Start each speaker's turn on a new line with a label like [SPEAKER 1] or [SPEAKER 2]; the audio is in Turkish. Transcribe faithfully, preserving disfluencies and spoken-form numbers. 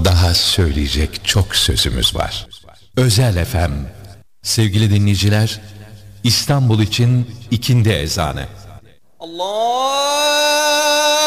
[SPEAKER 1] Daha söyleyecek çok sözümüz var. Özel F M. Sevgili dinleyiciler, İstanbul için ikindi ezanı.
[SPEAKER 2] Allah